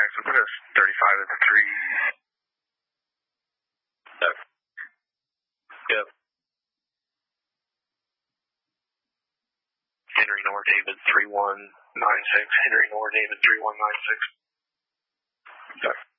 Jackson. Put us 35 at the 3. Yep. Yep. Henry Nor David 3196. Henry Nor David 3196. Okay.